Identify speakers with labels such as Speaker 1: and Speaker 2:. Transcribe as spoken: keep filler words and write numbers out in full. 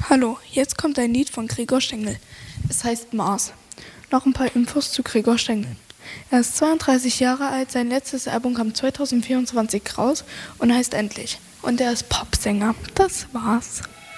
Speaker 1: Hallo, jetzt kommt ein Lied von Gregor Stengel. Es heißt Mars. Noch ein paar Infos zu Gregor Stengel. Er ist zweiunddreißig Jahre alt, sein letztes Album kam zwanzig vierundzwanzig raus und heißt Endlich. Und er ist Popsänger. Das war's.